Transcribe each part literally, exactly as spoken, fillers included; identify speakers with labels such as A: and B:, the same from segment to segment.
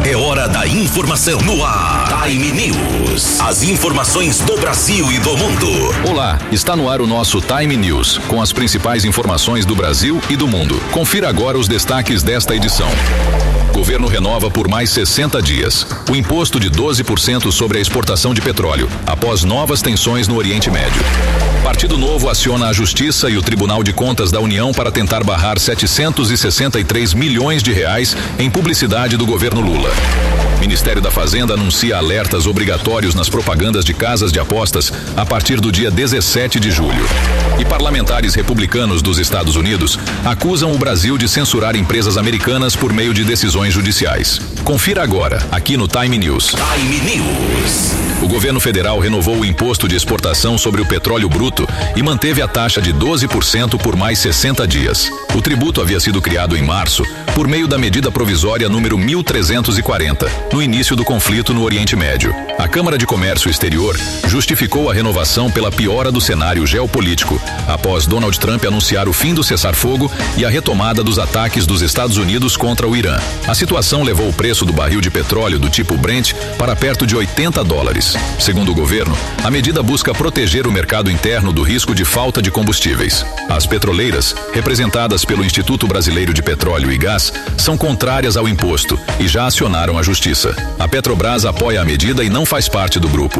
A: É hora da informação no ar. Time News. As informações do Brasil e do mundo.
B: Olá, está no ar o nosso Time News, com as principais informações do Brasil e do mundo. Confira agora os destaques desta edição. Governo renova por mais sessenta dias o imposto de doze por cento sobre a exportação de petróleo, após novas tensões no Oriente Médio. Partido Novo aciona a Justiça e o Tribunal de Contas da União para tentar barrar setecentos e sessenta e três milhões de reais em publicidade do governo Lula. Ministério da Fazenda anuncia alertas obrigatórios nas propagandas de casas de apostas a partir do dia dezessete de julho. E parlamentares republicanos dos Estados Unidos acusam o Brasil de censurar empresas americanas por meio de decisões judiciais. Confira agora, aqui no Time News.
A: Time News.
B: O governo federal renovou o imposto de exportação sobre o petróleo bruto e manteve a taxa de doze por cento por mais sessenta dias. O tributo havia sido criado em março por meio da medida provisória número mil trezentos e quarenta, no início do conflito no Oriente Médio. A Câmara de Comércio Exterior justificou a renovação pela piora do cenário geopolítico, após Donald Trump anunciar o fim do cessar-fogo e a retomada dos ataques dos Estados Unidos contra o Irã. A situação levou o preço do barril de petróleo do tipo Brent para perto de oitenta dólares. Segundo o governo, a medida busca proteger o mercado interno do risco de falta de combustíveis. As petroleiras, representadas pelo Instituto Brasileiro de Petróleo e Gás, são contrárias ao imposto e já acionaram a Justiça. A Petrobras apoia a medida e não faz parte do grupo.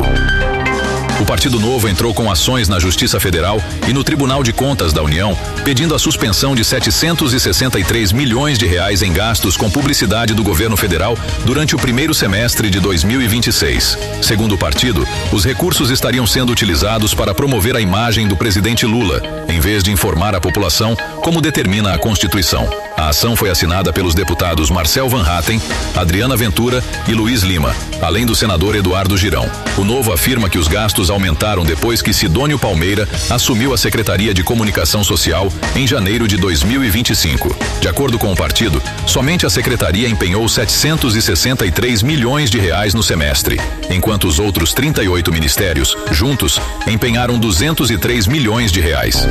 B: O Partido Novo entrou com ações na Justiça Federal e no Tribunal de Contas da União, pedindo a suspensão de setecentos e sessenta e três milhões de reais em gastos com publicidade do governo federal durante o primeiro semestre de dois mil e vinte e seis. Segundo o partido, os recursos estariam sendo utilizados para promover a imagem do presidente Lula, em vez de informar a população como determina a Constituição. A ação foi assinada pelos deputados Marcel Van Hatten, Adriana Ventura e Luiz Lima, além do senador Eduardo Girão. O Novo afirma que os gastos aumentaram depois que Sidônio Palmeira assumiu a Secretaria de Comunicação Social em janeiro de dois mil e vinte e cinco. De acordo com o partido, somente a secretaria empenhou setecentos e sessenta e três milhões de reais no semestre, enquanto os outros trinta e oito ministérios, juntos, empenharam duzentos e três milhões de reais.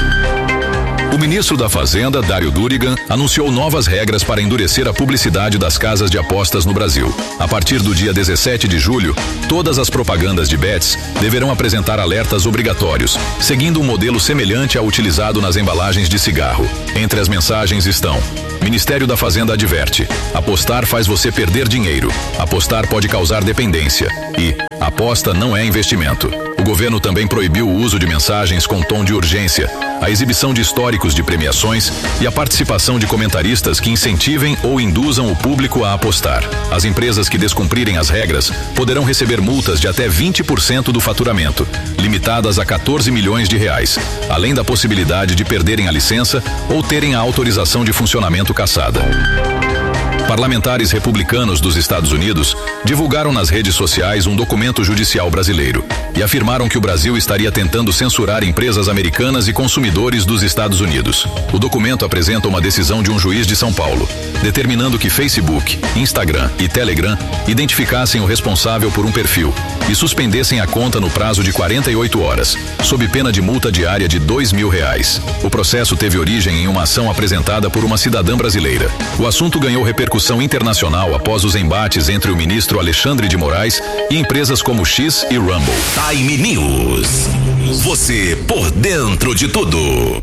B: O ministro da Fazenda, Dário Durigan, anunciou novas regras para endurecer a publicidade das casas de apostas no Brasil. A partir do dia dezessete de julho, todas as propagandas de bets deverão apresentar alertas obrigatórios, seguindo um modelo semelhante ao utilizado nas embalagens de cigarro. Entre as mensagens estão: Ministério da Fazenda adverte: apostar faz você perder dinheiro. Apostar pode causar dependência. E aposta não é investimento. O governo também proibiu o uso de mensagens com tom de urgência, a exibição de históricos de premiações e a participação de comentaristas que incentivem ou induzam o público a apostar. As empresas que descumprirem as regras poderão receber multas de até vinte por cento do faturamento, limitadas a quatorze milhões de reais, além da possibilidade de perderem a licença ou terem a autorização de funcionamento cassada. Parlamentares republicanos dos Estados Unidos divulgaram nas redes sociais um documento judicial brasileiro e afirmaram que o Brasil estaria tentando censurar empresas americanas e consumidores dos Estados Unidos. O documento apresenta uma decisão de um juiz de São Paulo, determinando que Facebook, Instagram e Telegram identificassem o responsável por um perfil e suspendessem a conta no prazo de quarenta e oito horas, sob pena de multa diária de dois mil reais. O processo teve origem em uma ação apresentada por uma cidadã brasileira. O assunto ganhou repercussão internacional após os embates entre o ministro Alexandre de Moraes e empresas como X e Rumble.
A: Time News. Você por dentro de tudo.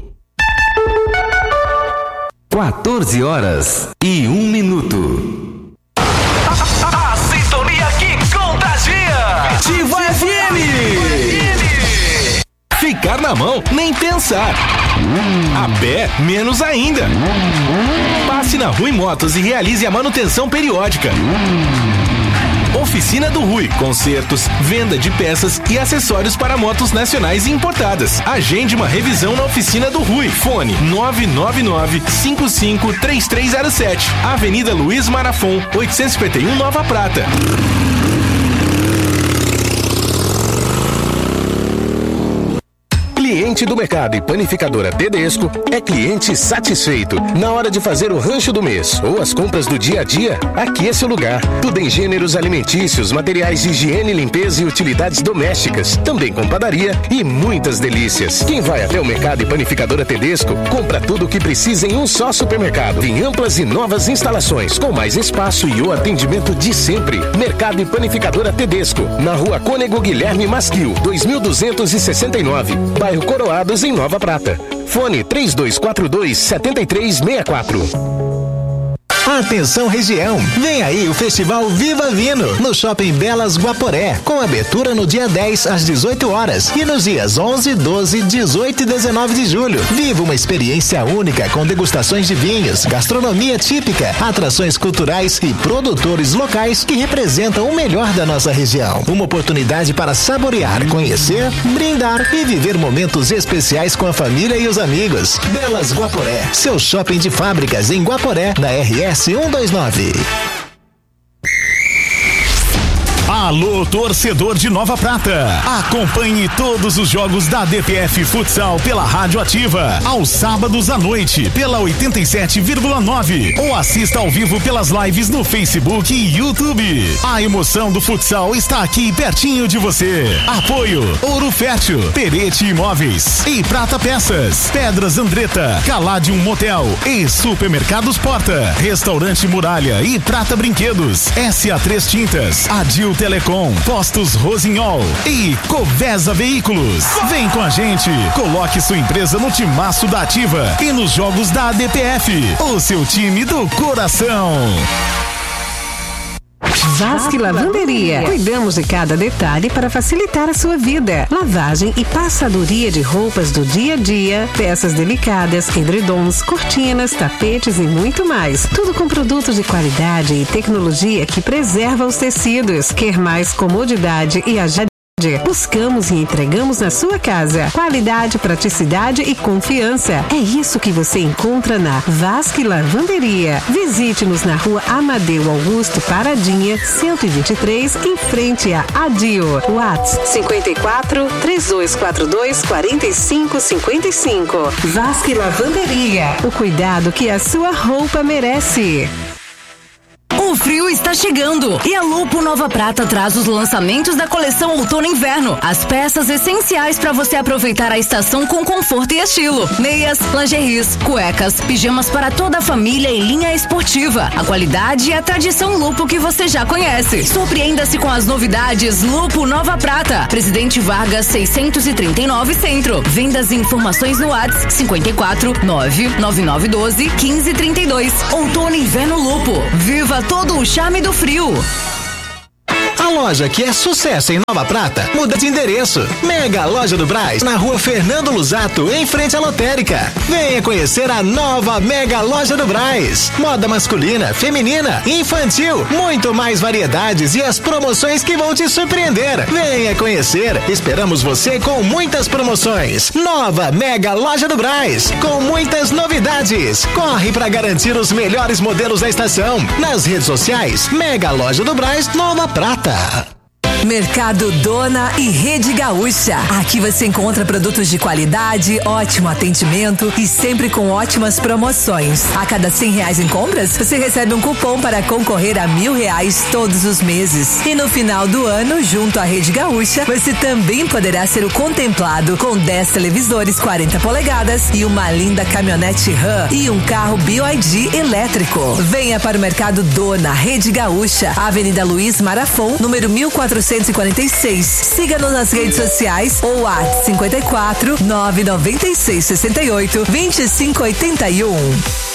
C: quatorze horas e um minuto.
D: A, a, a sintonia que contagia.
C: Ativa F M. Ficar na mão, nem pensar. A pé, menos ainda. Passe na Rui Motos e realize a manutenção periódica. Oficina do Rui, consertos, venda de peças e acessórios para motos nacionais e importadas. Agende uma revisão na Oficina do Rui. Fone nove nove nove, cinco cinco três três zero sete. Avenida Luiz Marafon, oitocentos e cinquenta e um, Nova Prata.
E: Cliente do Mercado e Panificadora Tedesco é cliente satisfeito. Na hora de fazer o rancho do mês ou as compras do dia a dia, aqui é seu lugar. Tudo em gêneros alimentícios, materiais de higiene, limpeza e utilidades domésticas. Também com padaria e muitas delícias. Quem vai até o Mercado e Panificadora Tedesco, compra tudo o que precisa em um só supermercado. Em amplas e novas instalações, com mais espaço e o atendimento de sempre. Mercado e Panificadora Tedesco, na Rua Cônego Guilherme Masquil, dois mil duzentos e sessenta e nove, bairro Coroados, em Nova Prata. Fone três dois quatro dois, sete três seis quatro.
F: Atenção região, vem aí o Festival Viva Vino, no Shopping Belas Guaporé, com abertura no dia dez às dezoito horas e nos dias onze, doze, dezoito e dezenove de julho. Viva uma experiência única com degustações de vinhos, gastronomia típica, atrações culturais e produtores locais que representam o melhor da nossa região. Uma oportunidade para saborear, conhecer, brindar e viver momentos especiais com a família e os amigos. Belas Guaporé, seu shopping de fábricas em Guaporé, na R S cento e vinte e nove.
G: Alô, torcedor de Nova Prata. Acompanhe todos os jogos da D P F Futsal pela Rádio Ativa, aos sábados à noite, pela oitenta e sete vírgula nove. Ou assista ao vivo pelas lives no Facebook e YouTube. A emoção do futsal está aqui pertinho de você. Apoio Ouro Fértil, Perete Imóveis e Prata Peças, Pedras Andretta, Caladium Motel e Supermercados Porta, Restaurante Muralha e Prata Brinquedos, S A três Tintas, Adil Telecom, Postos Rosinhol e Covesa Veículos. Vem com a gente, coloque sua empresa no timaço da Ativa e nos jogos da A D P F, o seu time do coração.
H: Vasque Lavanderia. Cuidamos de cada detalhe para facilitar a sua vida. Lavagem e passadoria de roupas do dia a dia, peças delicadas, edredons, cortinas, tapetes e muito mais. Tudo com produtos de qualidade e tecnologia que preserva os tecidos. Quer mais comodidade e agilidade? Buscamos e entregamos na sua casa. Qualidade, praticidade e confiança. É isso que você encontra na Vasque Lavanderia. Visite-nos na Rua Amadeu Augusto Paradinha, cento e vinte e três, em frente a Adio. WhatsApp cinquenta e quatro, três dois quatro dois, quarenta e cinco cinquenta e cinco. Vasque Lavanderia. O cuidado que a sua roupa merece.
I: O frio está chegando e a Lupo Nova Prata traz os lançamentos da coleção Outono e Inverno. As peças essenciais para você aproveitar a estação com conforto e estilo. Meias, lingeries, cuecas, pijamas para toda a família e linha esportiva. A qualidade e a tradição Lupo que você já conhece. Surpreenda-se com as novidades Lupo Nova Prata. Presidente Vargas seiscentos e trinta e nove Centro. Vendas e informações no WhatsApp cinquenta e quatro, nove nove nove um dois, quinze trinta e dois. Outono e Inverno Lupo. Viva todo o charme do frio.
F: A loja que é sucesso em Nova Prata muda de endereço. Mega Loja do Brás, na Rua Fernando Lusato, em frente à lotérica. Venha conhecer a nova Mega Loja do Brás. Moda masculina, feminina, infantil, muito mais variedades e as promoções que vão te surpreender. Venha conhecer. Esperamos você com muitas promoções. Nova Mega Loja do Brás, com muitas novidades. Corre para garantir os melhores modelos da estação. Nas redes sociais, Mega Loja do Brás Nova Prata.
J: Mercado Dona e Rede Gaúcha. Aqui você encontra produtos de qualidade, ótimo atendimento e sempre com ótimas promoções. A cada cem reais em compras, você recebe um cupom para concorrer a mil reais todos os meses. E no final do ano, junto à Rede Gaúcha, você também poderá ser o contemplado com dez televisores quarenta polegadas e uma linda caminhonete Ram e um carro B Y D elétrico. Venha para o Mercado Dona Rede Gaúcha, Avenida Luiz Marafon, número mil quatrocentos e quarenta e seis. Siga-nos nas redes sociais ou WhatsApp cinquenta e quatro, nove nove seis, sessenta e oito, vinte e cinco oitenta e um.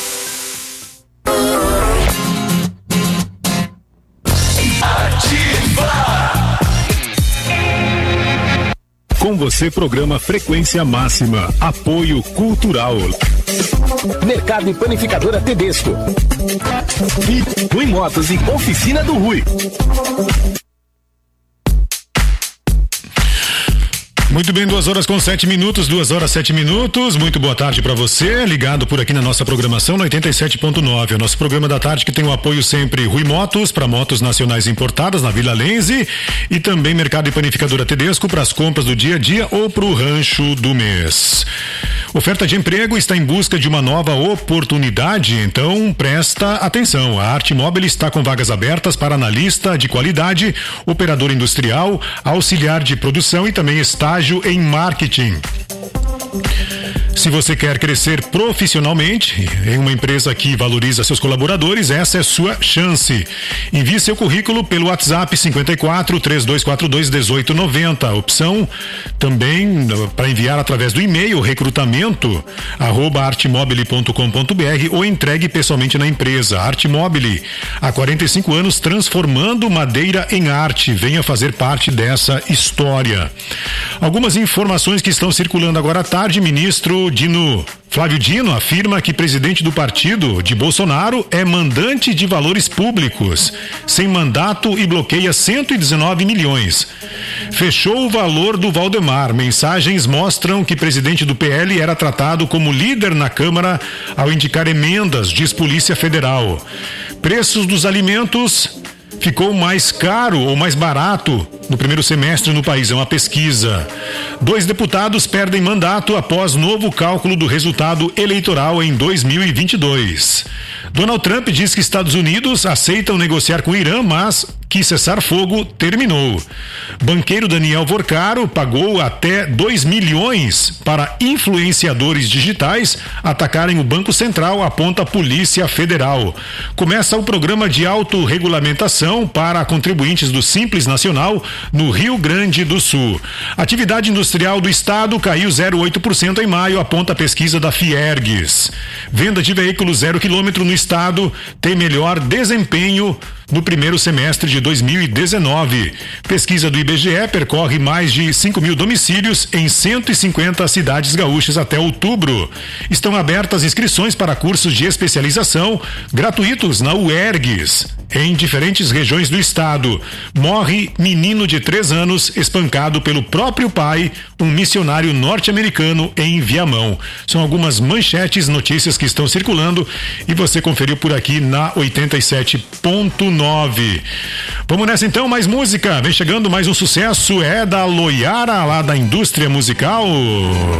K: Com você, programa Frequência Máxima. Apoio Cultural.
E: Mercado e Panificadora Tedesco.
C: Rui Motos e Oficina do Rui.
L: Muito bem, duas horas com sete minutos, duas horas sete minutos. Muito boa tarde para você, ligado por aqui na nossa programação no oitenta e sete ponto nove. O nosso programa da tarde que tem o apoio sempre Rui Motos, para motos nacionais importadas na Vila Lenze, e também Mercado e Panificadora Tedesco para as compras do dia a dia ou para o rancho do mês. Oferta de emprego está em busca de uma nova oportunidade, então presta atenção. A Arte Móvel está com vagas abertas para analista de qualidade, operador industrial, auxiliar de produção e também estágio em marketing. Se você quer crescer profissionalmente em uma empresa que valoriza seus colaboradores, essa é sua chance. Envie seu currículo pelo WhatsApp cinquenta e quatro, três dois quatro dois, dezoito noventa. Opção também para enviar através do e-mail recrutamento arroba artemobile ponto com ponto br ou entregue pessoalmente na empresa. Artemobile, há quarenta e cinco anos transformando madeira em arte. Venha fazer parte dessa história. Algumas informações que estão circulando agora à tarde. Ministro Dino, Flávio Dino afirma que presidente do partido de Bolsonaro é mandante de valores públicos, sem mandato, e bloqueia cento e dezenove milhões. Fechou o valor do Valdemar. Mensagens mostram que presidente do P L era tratado como líder na Câmara ao indicar emendas, diz Polícia Federal. Preços dos alimentos ficou mais caro ou mais barato no primeiro semestre no país, é uma pesquisa. Dois deputados perdem mandato após novo cálculo do resultado eleitoral em dois mil e vinte e dois. Donald Trump diz que Estados Unidos aceitam negociar com o Irã, mas que cessar-fogo terminou. Banqueiro Daniel Vorcaro pagou até dois milhões para influenciadores digitais atacarem o Banco Central, aponta a Polícia Federal. Começa o programa de autorregulamentação para contribuintes do Simples Nacional no Rio Grande do Sul. Atividade industrial do estado caiu zero vírgula oito por cento em maio, aponta a pesquisa da Fiergues. Venda de veículos zero quilômetro no estado tem melhor desempenho no primeiro semestre de dois mil e dezenove. Pesquisa do I B G E percorre mais de cinco mil domicílios em cento e cinquenta cidades gaúchas até outubro. Estão abertas inscrições para cursos de especialização gratuitos na UERGS, em diferentes regiões do estado. Morre menino de três anos espancado pelo próprio pai, um missionário norte-americano em Viamão. São algumas manchetes, notícias que estão circulando e você conferiu por aqui na oitenta e sete ponto nove. Vamos nessa então, mais música. Vem chegando mais um sucesso, é da Loiara, lá da indústria musical.